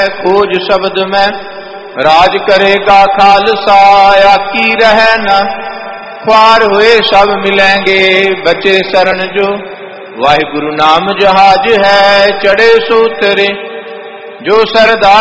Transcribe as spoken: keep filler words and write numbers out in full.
खोज शब्द में राज करेगा खालसा, आकी रह न ख्वार हुए सब मिलेंगे, बचे शरण जो वाहिगुरु नाम जहाज है, चढ़े सो उतरे जो सरदा